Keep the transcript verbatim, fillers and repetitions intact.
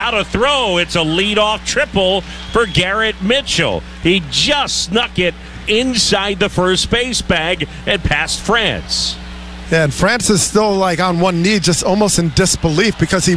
Out of throw, it's a leadoff triple for Garrett Mitchell. He just snuck it inside the first base bag and past France. Yeah, and France is still like on one knee, just almost in disbelief because he